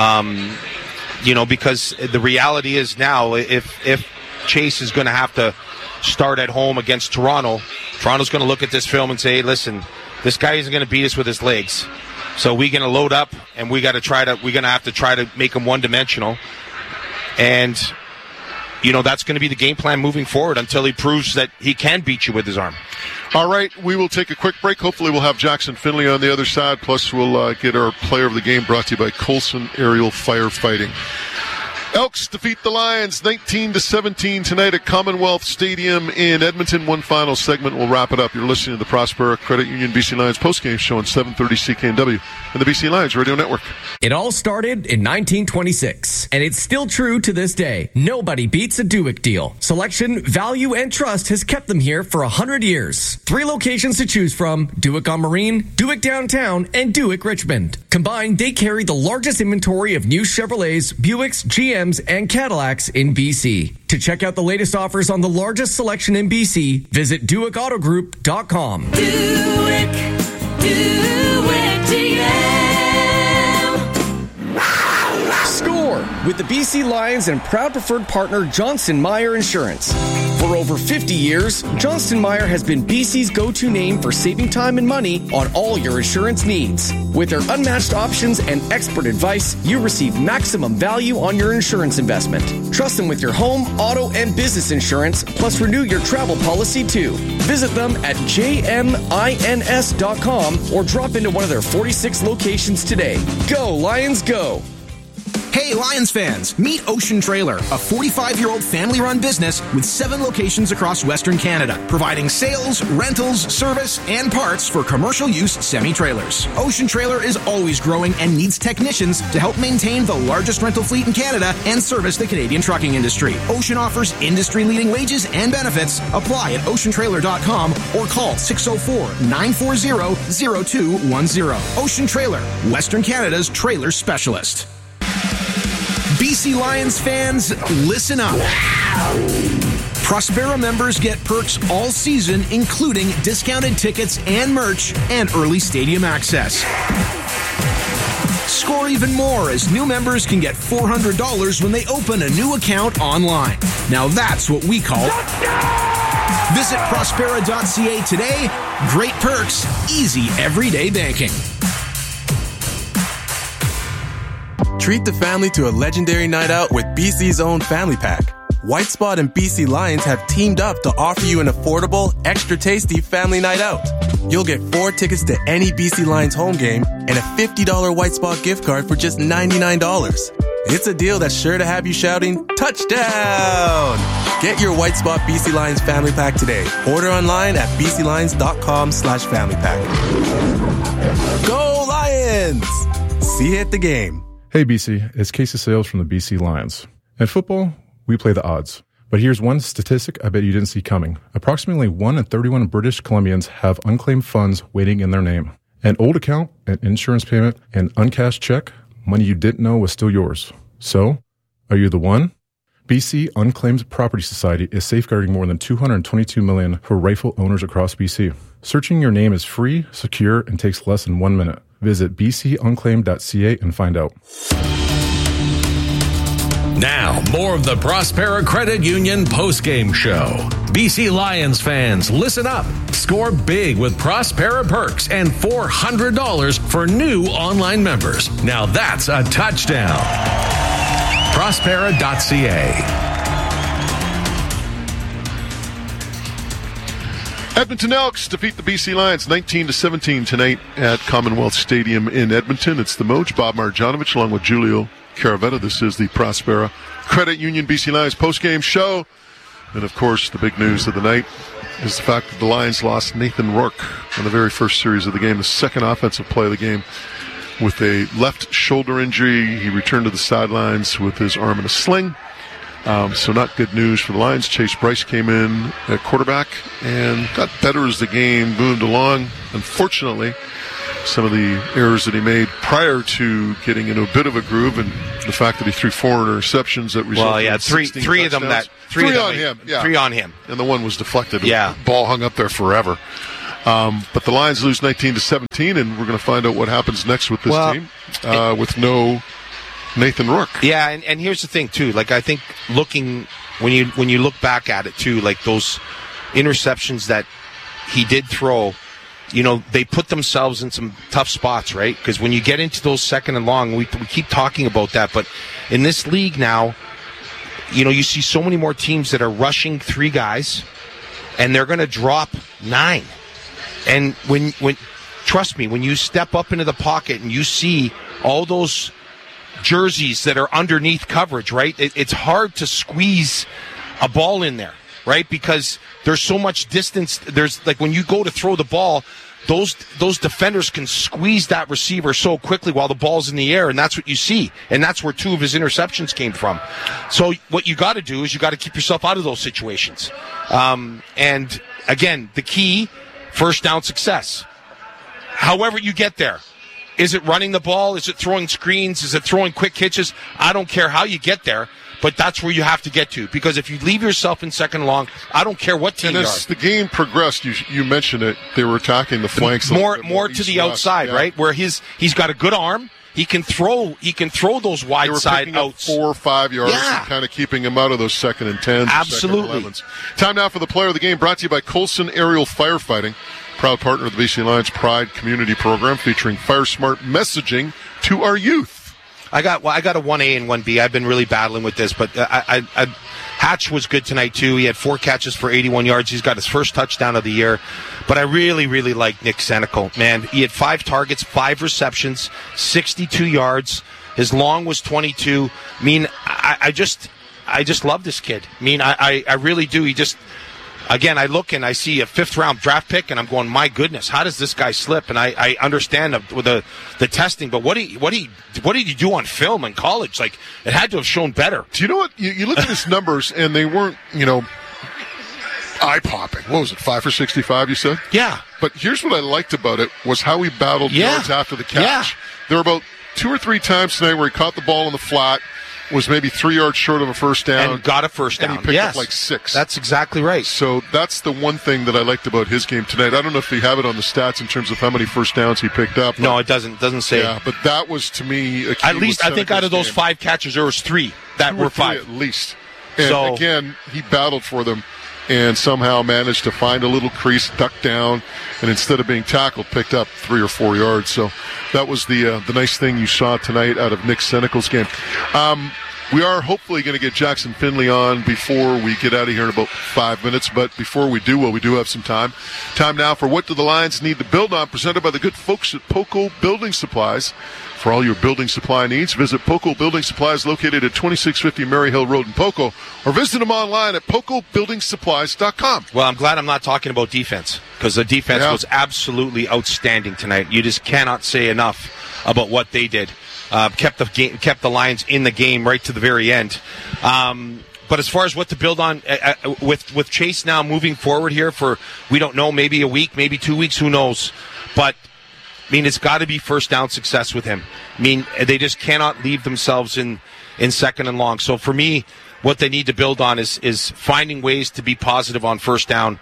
S2: Because the reality is now, if Chase is going to have to start at home against Toronto's going to look at this film and say, hey, listen, this guy isn't going to beat us with his legs. So we're going to load up and we're going to have to try to make him one-dimensional. And, that's going to be the game plan moving forward until he proves that he can beat you with his arm.
S1: All right, we will take a quick break. Hopefully we'll have Jackson Finley on the other side. Plus we'll get our player of the game brought to you by Coulson Aerial Firefighting. Elks defeat the Lions 19-17 tonight at Commonwealth Stadium in Edmonton. One final segment. We'll wrap it up. You're listening to the Prospera Credit Union BC Lions postgame show on 730 CKNW and the BC Lions Radio Network.
S10: It all started in 1926, and it's still true to this day. Nobody beats a Duick deal. Selection, value, and trust has kept them here for 100 years. 3 locations to choose from: Duick on Marine, Duick Downtown, and Duick Richmond. Combined, they carry the largest inventory of new Chevrolets, Buicks, GMs, and Cadillacs in BC. To check out the latest offers on the largest selection in BC, visit DuickAutoGroup.com.
S15: Duick GM.
S10: Score with the BC Lions and proud preferred partner Johnston Meyer Insurance. For over 50 years, Johnston Meyer has been BC's go-to name for saving time and money on all your insurance needs. With their unmatched options and expert advice, you receive maximum value on your insurance investment. Trust them with your home, auto, and business insurance, plus renew your travel policy too. Visit them at jmins.com or drop into one of their 46 locations today. Go, Lions, go!
S16: Hey, Lions fans, meet Ocean Trailer, a 45-year-old family-run business with 7 locations across Western Canada, providing sales, rentals, service, and parts for commercial use semi-trailers. Ocean Trailer is always growing and needs technicians to help maintain the largest rental fleet in Canada and service the Canadian trucking industry. Ocean offers industry-leading wages and benefits. Apply at oceantrailer.com or call 604-940-0210. Ocean Trailer, Western Canada's trailer specialist. BC Lions fans, listen up. Prospera members get perks all season, including discounted tickets and merch and early stadium access. Score even more as new members can get $400 when they open a new account online. Now that's what we call... Visit Prospera.ca today. Great perks, easy everyday banking.
S17: Treat the family to a legendary night out with BC's own Family Pack. White Spot and BC Lions have teamed up to offer you an affordable, extra tasty family night out. You'll get 4 tickets to any BC Lions home game and a $50 White Spot gift card for just $99. It's a deal that's sure to have you shouting, touchdown! Get your White Spot BC Lions Family Pack today. Order online at bclions.com/family pack. Go Lions! See you at the game.
S18: Hey BC, it's Casey Sales from the BC Lions. In football, we play the odds. But here's one statistic I bet you didn't see coming. Approximately 1 in 31 British Columbians have unclaimed funds waiting in their name. An old account, an insurance payment, an uncashed check, money you didn't know was still yours. So, are you the one? BC Unclaimed Property Society is safeguarding more than $222 million for rightful owners across BC. Searching your name is free, secure, and takes less than 1 minute. Visit bcunclaimed.ca and find out.
S4: Now, more of the Prospera Credit Union postgame show. BC Lions fans, listen up. Score big with Prospera perks and $400 for new online members. Now that's a touchdown. Prospera.ca.
S1: Edmonton Elks defeat the BC Lions 19-17 tonight at Commonwealth Stadium in Edmonton. It's the Moj, Bob Marjanovic, along with Julio Caravetta. This is the Prospera Credit Union BC Lions postgame show. And, of course, the big news of the night is the fact that the Lions lost Nathan Rourke on the very first series of the game, the second offensive play of the game, with a left shoulder injury. He returned to the sidelines with his arm in a sling. So not good news for the Lions. Chase Bryce came in at quarterback and got better as the game moved along. Unfortunately, some of the errors that he made prior to getting into a bit of a groove, and the fact that he threw 4 interceptions that resulted in 16
S2: three of them
S1: touchdowns.
S2: three
S1: on him. Yeah.
S2: 3 on him,
S1: and the one was deflected.
S2: Yeah,
S1: the ball hung up there forever. But the Lions lose 19-17, and we're going to find out what happens next with this team with no Nathan Rourke.
S2: Yeah, and here's the thing too. Like, I think when you look back at it too, like those interceptions that he did throw, you know, they put themselves in some tough spots, right? Because when you get into those second and long, we keep talking about that, but in this league now, you know, you see so many more teams that are rushing 3 guys, and they're going to drop 9. And when trust me, when you step up into the pocket and you see all those jerseys that are underneath coverage, right? It's hard to squeeze a ball in there, right? Because there's so much distance. There's like when you go to throw the ball, those defenders can squeeze that receiver so quickly while the ball's in the air, and that's what you see. And that's where 2 of his interceptions came from. So what you got to do is you got to keep yourself out of those situations. And again, the key, first down success. However you get there. Is it running the ball? Is it throwing screens? Is it throwing quick hitches? I don't care how you get there, but that's where you have to get to. Because if you leave yourself in second and long, I don't care what team you are.
S1: And as the game progressed, you mentioned it, they were attacking the flanks.
S2: More to the outside, yeah. Right? Where he's got a good arm. He can throw those wide side outs.
S1: 4 or 5 yards, and kind of keeping him out of those 2nd and 10s.
S2: Absolutely.
S1: Time now for the player of the game, brought to you by Colson Aerial Firefighting. Proud partner of the BC Lions Pride Community Program, featuring FireSmart messaging to our youth.
S2: I got a 1A and 1B. I've been really battling with this, but Hatch was good tonight too. He had 4 catches for 81 yards. He's got his first touchdown of the year. But I really, really like Nick Senecal. Man, he had 5 targets, 5 receptions, 62 yards. His long was 22. I mean, I just love this kid. I mean, I really do. He just. Again, I look and I see a 5th-round draft pick, and I'm going, my goodness, how does this guy slip? And I understand with the testing, but what did he do on film in college? Like, it had to have shown better.
S1: Do you know what? You look at his numbers, and they weren't, eye-popping. What was it, 5 for 65, you said?
S2: Yeah.
S1: But here's what I liked about it, was how he battled yards after the catch.
S2: Yeah.
S1: There were about 2 or 3 times tonight where he caught the ball in the flat, was maybe 3 yards short of a first down.
S2: And got a first down.
S1: And he picked up like 6.
S2: That's exactly right.
S1: So that's the one thing that I liked about his game tonight. I don't know if they have it on the stats in terms of how many first downs he picked up.
S2: No, it doesn't say.
S1: Yeah, but that was, to me, a key.
S2: At least, I think out of those 5 catches, there was 3 that were 5.
S1: At least. And again, he battled for them and somehow managed to find a little crease, duck down, and instead of being tackled, picked up 3 or 4 yards. So that was the nice thing you saw tonight out of Nick Senecal's game. We are hopefully going to get Jackson Finley on before we get out of here in about 5 minutes. But before we do, we do have some time. Time now for What Do the Lions Need to Build On, presented by the good folks at Poco Building Supplies. For all your building supply needs, visit Poco Building Supplies, located at 2650 Mary Hill Road in Poco, or visit them online at PocoBuildingSupplies.com.
S2: Well, I'm glad I'm not talking about defense, because the defense was absolutely outstanding tonight. You just cannot say enough about what they did. Kept the Lions in the game right to the very end. But as far as what to build on with Chase now moving forward here for, we don't know, maybe a week, maybe 2 weeks, who knows. But I mean, it's got to be first down success with him. I mean, they just cannot leave themselves in second and long. So for me, what they need to build on is finding ways to be positive on first down.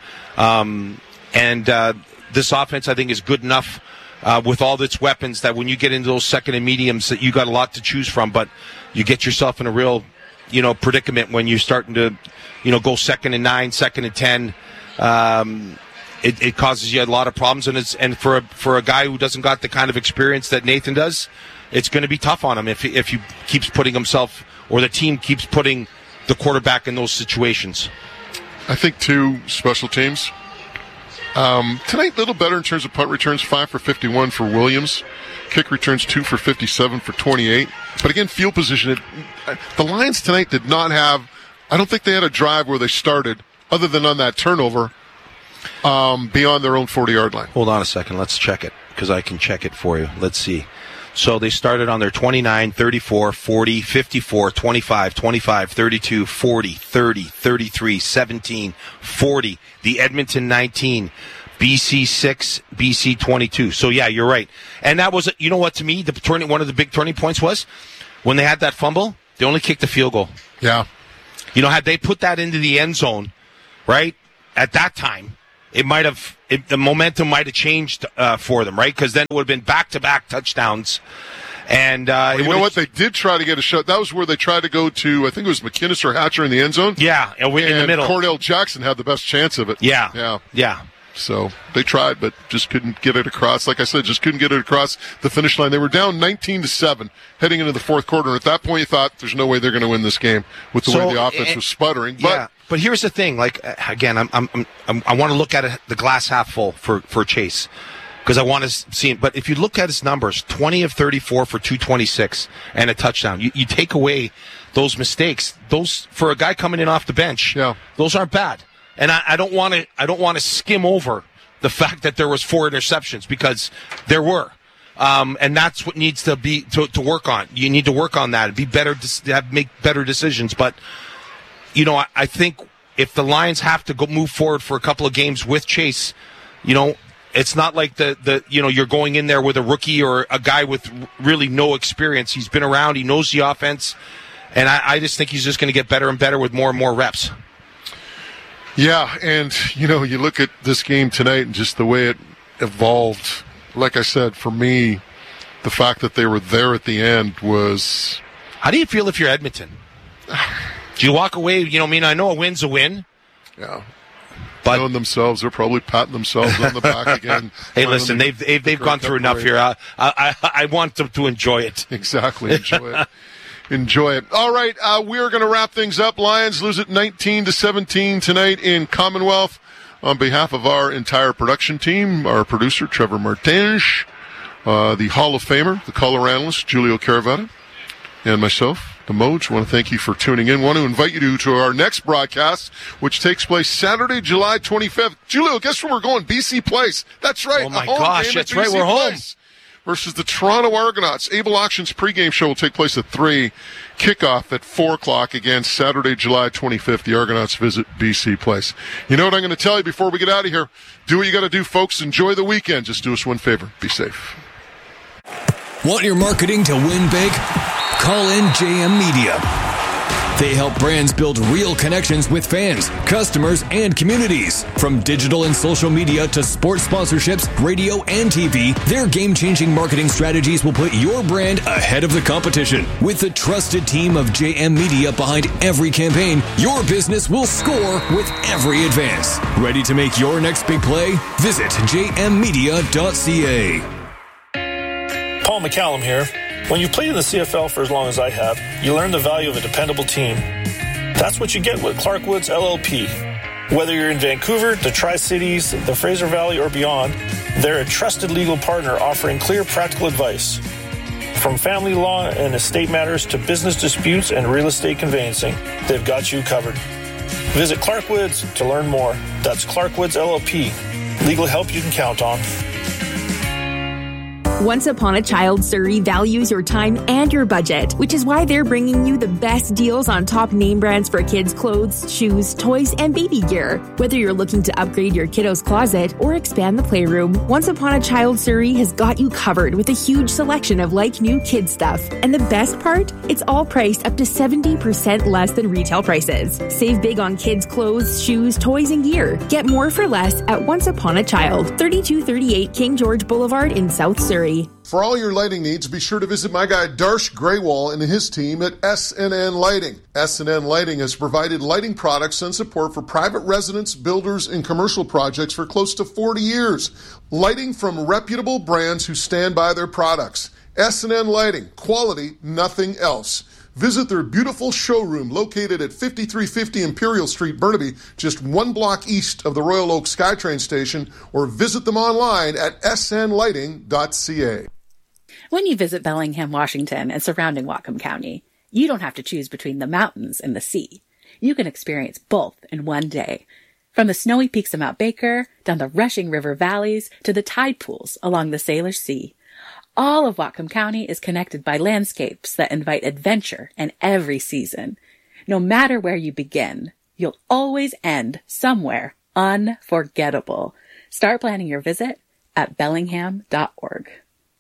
S2: And this offense, I think, is good enough with all its weapons that when you get into those second and mediums, that you got a lot to choose from. But you get yourself in a real, predicament when you're starting to, go 2nd and 9, 2nd and 10. It causes you a lot of problems, and for a guy who doesn't got the kind of experience that Nathan does, it's going to be tough on him if he keeps putting himself, or the team keeps putting the quarterback in those situations.
S1: I think, too, special teams. Tonight, a little better in terms of punt returns, 5 for 51 for Williams. Kick returns, 2 for 57 for 28. But again, field position, the Lions tonight did not have, I don't think they had a drive where they started, other than on that turnover, beyond their own 40-yard line.
S2: Hold on a second. Let's check it, because I can check it for you. Let's see. So they started on their 29, 34, 40, 54, 25, 25, 32, 40, 30, 33, 17, 40. The Edmonton 19, BC 6, BC 22. So, yeah, you're right. And that was, you know what, to me, one of the big turning points was when they had that fumble, they only kicked the field goal.
S1: Yeah.
S2: You know, had they put that into the end zone, right, at that time, the momentum might have changed for them, right? Because then it would have been back-to-back touchdowns. And
S1: you know what? They did try to get a shot. That was where they tried to go to, I think it was McInnes or Hatcher in the end zone.
S2: Yeah, in the middle.
S1: Cordell Jackson had the best chance of it.
S2: Yeah.
S1: So they tried, but just couldn't get it across. Like I said, just couldn't get it across the finish line. They were down 19-7 heading into the fourth quarter. And at that point, you thought, there's no way they're going to win this game with the way the offense was sputtering. But
S2: yeah. But here's the thing. Like, again, I want to look at it, the glass half full for Chase, because I want to see it. But if you look at his numbers, 20 of 34 for 226 and a touchdown. You take away those mistakes. Those, for a guy coming in off the bench, those aren't bad. And I don't want to skim over the fact that there was 4 interceptions, because there were. And that's what needs to be to work on. You need to work on that and be better, make better decisions. But you know, I think if the Lions have to move forward for a couple of games with Chase, you know, it's not like you're going in there with a rookie or a guy with really no experience. He's been around. He knows the offense. And I just think he's just going to get better and better with more and more reps.
S1: Yeah, and, you know, you look at this game tonight and just the way it evolved. Like I said, for me, the fact that they were there at the end was...
S2: How do you feel if you're Edmonton? Do you walk away, you know, I know a win's a win.
S1: Yeah.
S2: But
S1: knowing themselves, they're probably patting themselves on the back again.
S2: Hey, listen, they've gone through enough here. I want them to enjoy it.
S1: Exactly, enjoy it. Enjoy it. All right, we're going to wrap things up. Lions lose it 19-17 tonight in Commonwealth. On behalf of our entire production team, our producer, Trevor Martinez, the Hall of Famer, the color analyst, Julio Caravetta, and myself, the Moj, I want to thank you for tuning in. I want to invite you to our next broadcast, which takes place Saturday, July 25th. Julio, guess where we're going? BC Place. That's right.
S2: Oh, my gosh, that's right. We're home.
S1: Versus the Toronto Argonauts. Able Auctions pregame show will take place at 3. Kickoff at 4 o'clock again, Saturday, July 25th. The Argonauts visit BC Place. You know what I'm going to tell you before we get out of here? Do what you got to do, folks. Enjoy the weekend. Just do us one favor. Be safe.
S19: Want your marketing to win big? Call in JM Media. They help brands build real connections with fans, customers, and communities. From digital and social media to sports sponsorships, radio, and TV, their game-changing marketing strategies will put your brand ahead of the competition. With the trusted team of JM Media behind every campaign, your business will score with every advance. Ready to make your next big play? Visit jmmedia.ca.
S20: Paul McCallum here. When you played in the CFL for as long as I have, you learn the value of a dependable team. That's what you get with Clark Woods LLP. Whether you're in Vancouver, the Tri-Cities, the Fraser Valley, or beyond, they're a trusted legal partner offering clear, practical advice. From family law and estate matters to business disputes and real estate conveyancing, they've got you covered. Visit Clark Woods to learn more. That's Clark Woods LLP. Legal help you can count on.
S21: Once Upon a Child Surrey values your time and your budget, which is why they're bringing you the best deals on top name brands for kids' clothes, shoes, toys, and baby gear. Whether you're looking to upgrade your kiddo's closet or expand the playroom, Once Upon a Child Surrey has got you covered with a huge selection of like-new kid stuff. And the best part? It's all priced up to 70% less than retail prices. Save big on kids' clothes, shoes, toys, and gear. Get more for less at Once Upon a Child, 3238 King George Boulevard in South Surrey.
S1: For all your lighting needs, be sure to visit my guy Darsh Graywall and his team at SNN Lighting. SNN Lighting has provided lighting products and support for private residents, builders, and commercial projects for close to 40 years. Lighting from reputable brands who stand by their products. SNN Lighting, quality, nothing else. Visit their beautiful showroom located at 5350 Imperial Street, Burnaby, just 1 block east of the Royal Oak SkyTrain station, or visit them online at snlighting.ca.
S22: When you visit Bellingham, Washington, and surrounding Whatcom County, you don't have to choose between the mountains and the sea. You can experience both in one day. From the snowy peaks of Mount Baker, down the rushing river valleys, to the tide pools along the Salish Sea. All of Whatcom County is connected by landscapes that invite adventure in every season. No matter where you begin, you'll always end somewhere unforgettable. Start planning your visit at bellingham.org.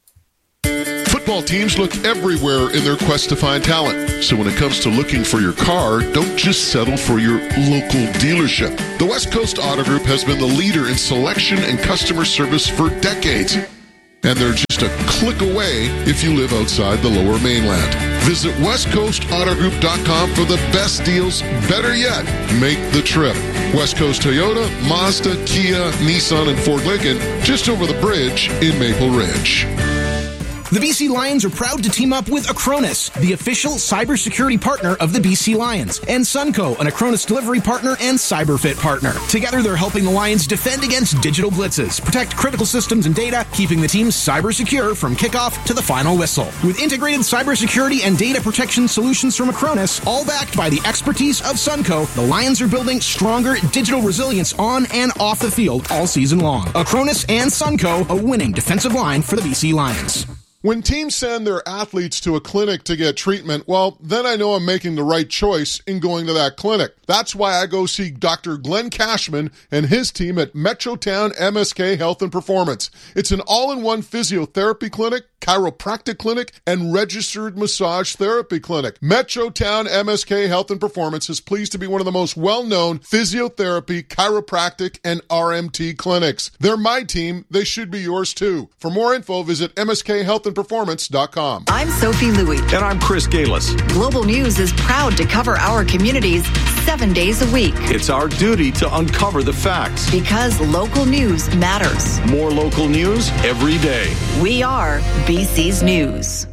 S1: Football teams look everywhere in their quest to find talent. So when it comes to looking for your car, don't just settle for your local dealership. The West Coast Auto Group has been the leader in selection and customer service for decades. And they're just a click away if you live outside the Lower Mainland. Visit westcoastautogroup.com for the best deals. Better yet, make the trip. West Coast Toyota, Mazda, Kia, Nissan, and Ford Lincoln, just over the bridge in Maple Ridge.
S16: The BC Lions are proud to team up with Acronis, the official cybersecurity partner of the BC Lions, and Sunco, an Acronis delivery partner and CyberFit partner. Together, they're helping the Lions defend against digital blitzes, protect critical systems and data, keeping the team cyber secure from kickoff to the final whistle. With integrated cybersecurity and data protection solutions from Acronis, all backed by the expertise of Sunco, the Lions are building stronger digital resilience on and off the field all season long. Acronis and Sunco, a winning defensive line for the BC Lions.
S1: When teams send their athletes to a clinic to get treatment, well, then I know I'm making the right choice in going to that clinic. That's why I go see Dr. Glenn Cashman and his team at Metrotown MSK Health and Performance. It's an all-in-one physiotherapy clinic, chiropractic clinic, and registered massage therapy clinic. Metrotown MSK Health and Performance is pleased to be one of the most well-known physiotherapy, chiropractic, and RMT clinics. They're my team. They should be yours too. For more info, visit mskhealthandperformance.com.
S3: I'm Sophie Louie.
S5: And I'm Chris Galis.
S3: Global News is proud to cover our communities 7 days a week.
S5: It's our duty to uncover the facts.
S3: Because local news matters.
S5: More local news every day.
S3: We are BC's News.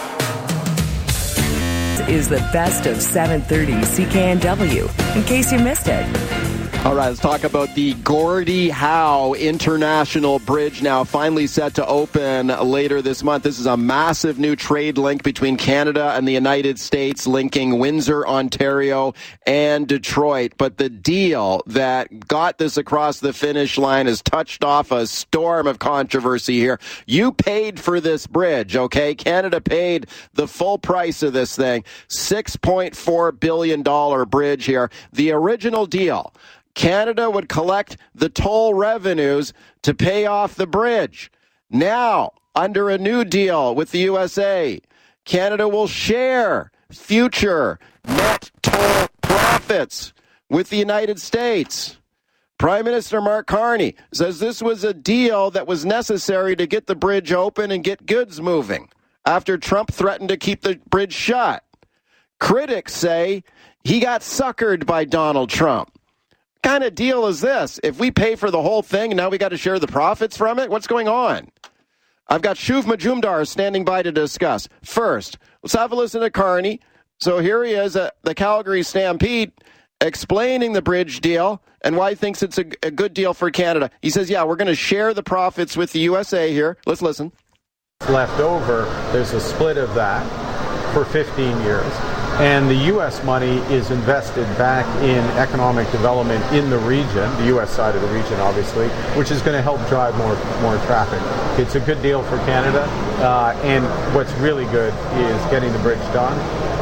S23: Is the best of 7:30 CKNW, in case you missed it.
S24: All right, let's talk about the Gordie Howe International Bridge, now finally set to open later this month. This is a massive new trade link between Canada and the United States, linking Windsor, Ontario, and Detroit. But the deal that got this across the finish line has touched off a storm of controversy here. You paid for this bridge, okay? Canada paid the full price of this thing, $6.4 billion bridge here. The original deal, Canada would collect the toll revenues to pay off the bridge. Now, under a new deal with the USA, Canada will share future net toll profits with the United States. Prime Minister Mark Carney says this was a deal that was necessary to get the bridge open and get goods moving after Trump threatened to keep the bridge shut. Critics say he got suckered by Donald Trump. What kind of deal is this? If we pay for the whole thing and now we got to share the profits from it? What's going on? I've got Shuv Majumdar standing by to discuss. First, let's have a listen to Carney. So here he is at the Calgary Stampede explaining the bridge deal and why he thinks it's a good deal for Canada. He says, yeah, we're going to share the profits with the USA here. Let's listen.
S25: Left over, there's a split of that for 15 years. And the U.S. money is invested back in economic development in the region, the U.S. side of the region, obviously, which is going to help drive more traffic. It's a good deal for Canada, and what's really good is getting the bridge done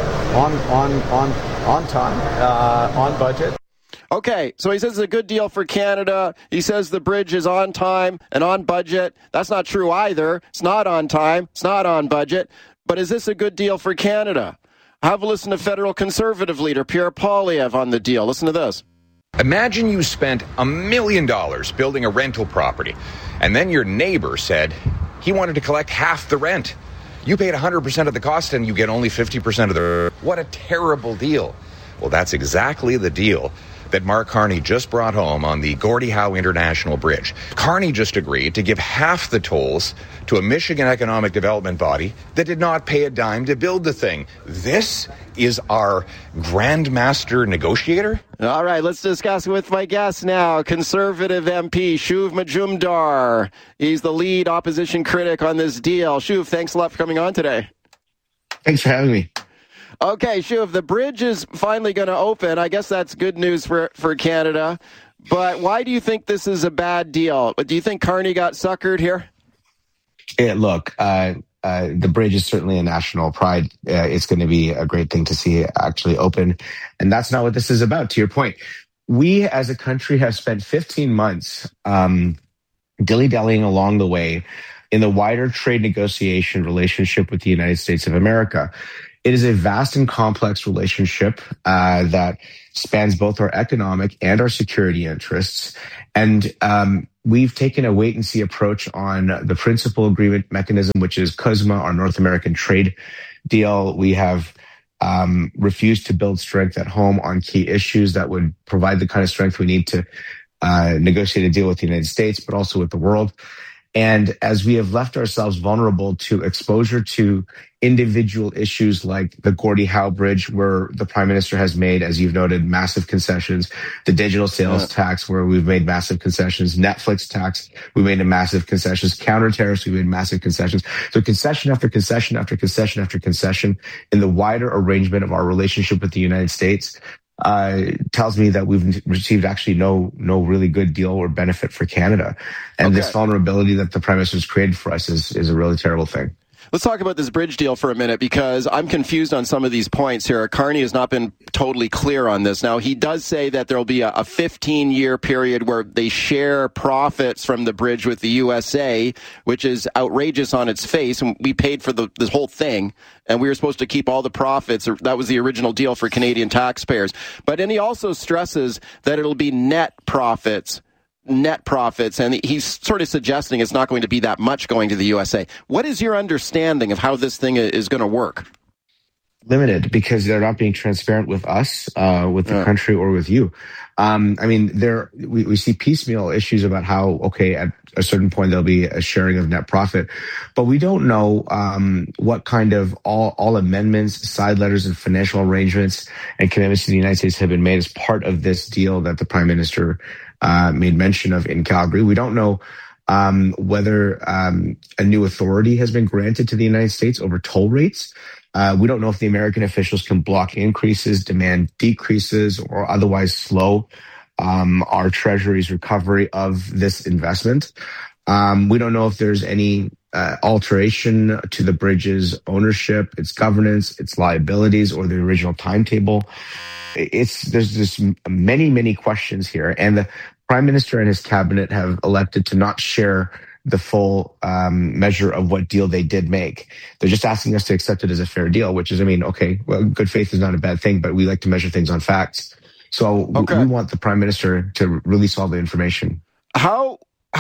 S25: on time, on budget.
S24: Okay, so he says it's a good deal for Canada. He says the bridge is on time and on budget. That's not true either. It's not on time. It's not on budget. But is this a good deal for Canada? Have a listen to federal Conservative leader Pierre Poilievre on the deal. Listen to this.
S26: Imagine you spent $1 million building a rental property, and then your neighbor said he wanted to collect half the rent. You paid 100% of the cost, and you get only 50% of the... What a terrible deal. Well, that's exactly the deal that Mark Carney just brought home on the Gordie Howe International Bridge. Carney just agreed to give half the tolls to a Michigan economic development body that did not pay a dime to build the thing. This is our grandmaster negotiator?
S24: All right, let's discuss with my guest now, Conservative MP Shuv Majumdar. He's the lead opposition critic on this deal. Shuv, thanks a lot for coming on today.
S27: Thanks for having me.
S24: Okay, Shuv, the bridge is finally going to open. I guess that's good news for Canada. But why do you think this is a bad deal? Do you think Carney got suckered here?
S27: Yeah, look, the bridge is certainly a national pride. It's going to be a great thing to see it actually open. And that's not what this is about, to your point. We as a country have spent 15 months dilly-dallying along the way in the wider trade negotiation relationship with the United States of America. It is a vast and complex relationship that spans both our economic and our security interests. And we've taken a wait-and-see approach on the principal agreement mechanism, which is CUSMA, our North American trade deal. We have refused to build strength at home on key issues that would provide the kind of strength we need to negotiate a deal with the United States, but also with the world. And as we have left ourselves vulnerable to exposure to individual issues like the Gordie Howe Bridge, where the Prime Minister has made, as you've noted, massive concessions, the digital sales tax, where we've made massive concessions, Netflix tax, we made massive concessions, counter tariffs, we made massive concessions. So concession after concession after concession after concession in the wider arrangement of our relationship with the United States tells me that we've received actually no really good deal or benefit for Canada. And this vulnerability that the Prime Minister has created for us is a really terrible thing.
S24: Let's talk about this bridge deal for a minute, because I'm confused on some of these points here. Carney has not been totally clear on this. Now, he does say that there'll be a 15-year period where they share profits from the bridge with the USA, which is outrageous on its face. And we paid for this whole thing, and we were supposed to keep all the profits. That was the original deal for Canadian taxpayers. But then he also stresses that it'll be net profits, and he's sort of suggesting it's not going to be that much going to the USA. What is your understanding of how this thing is going to work?
S27: Limited, because they're not being transparent with us, with the country, or with you. I mean, we see piecemeal issues about how, at a certain point there'll be a sharing of net profit, but we don't know what kind of all amendments, side letters, and financial arrangements and commitments to the United States have been made as part of this deal that the Prime Minister made mention of in Calgary. We don't know whether a new authority has been granted to the United States over toll rates. We don't know if the American officials can block increases, demand decreases, or otherwise slow our Treasury's recovery of this investment. We don't know if there's any alteration to the bridge's ownership, its governance, its liabilities, or the original timetable. There's just many questions here, and the Prime Minister and his cabinet have elected to not share the full measure of what deal they did make. They're just asking us to accept it as a fair deal, which is, good faith is not a bad thing, but we like to measure things on facts. So we want the Prime Minister to release all the information.
S24: How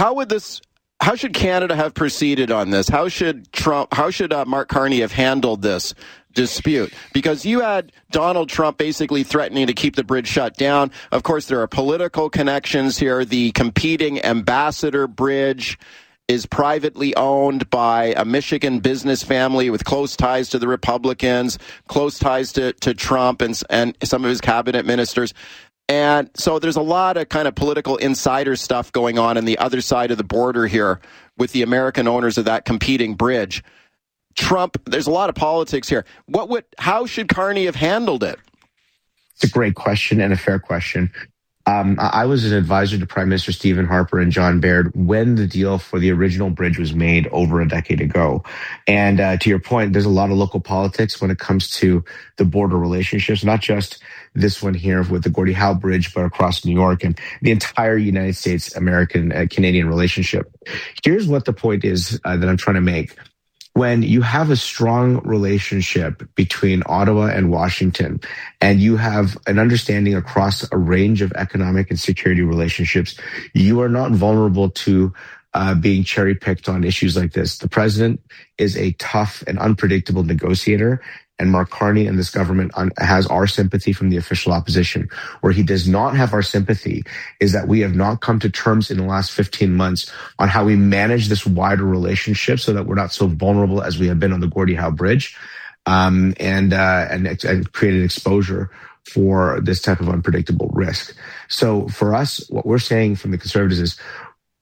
S24: should Canada have proceeded on this? How should Mark Carney have handled this dispute? Because you had Donald Trump basically threatening to keep the bridge shut down. Of course, there are political connections here. The competing Ambassador Bridge is privately owned by a Michigan business family with close ties to the Republicans, close ties to Trump and some of his cabinet ministers. And so there's a lot of kind of political insider stuff going on the other side of the border here with the American owners of that competing bridge. Trump, there's a lot of politics here. How should Carney have handled it?
S27: It's a great question and a fair question. I was an advisor to Prime Minister Stephen Harper and John Baird when the deal for the original bridge was made over a decade ago. And to your point, there's a lot of local politics when it comes to the border relationships, not just this one here with the Gordie Howe Bridge, but across New York and the entire United States, American, Canadian relationship. Here's what the point is that I'm trying to make. When you have a strong relationship between Ottawa and Washington, and you have an understanding across a range of economic and security relationships, you are not vulnerable to being cherry-picked on issues like this. The president is a tough and unpredictable negotiator, and Mark Carney and this government has our sympathy from the official opposition. Where he does not have our sympathy is that we have not come to terms in the last 15 months on how we manage this wider relationship so that we're not so vulnerable as we have been on the Gordie Howe Bridge, and created exposure for this type of unpredictable risk. So for us, what we're saying from the Conservatives is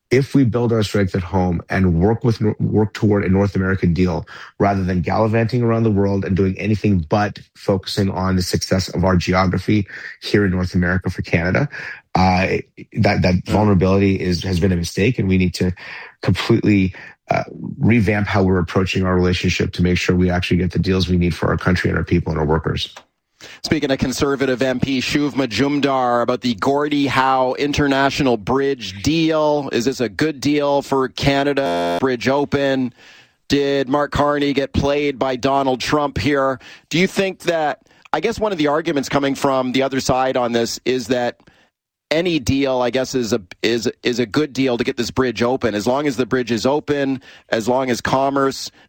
S27: if we build our strength at home and work toward a North American deal rather than gallivanting around the world and doing anything but focusing on the success of our geography here in North America for Canada, that vulnerability has been a mistake, and we need to completely revamp how we're approaching our relationship to make sure we actually get the deals we need for our country and our people and our workers.
S24: Speaking of Conservative MP Shuv Majumdar about the Gordie Howe International Bridge deal, is this a good deal for Canada? Bridge open. Did Mark Carney get played by Donald Trump here? Do you think that, I guess one of the arguments coming from the other side on this is that any deal, I guess, is a good deal to get this bridge open. As long as the bridge is open, as long as commerce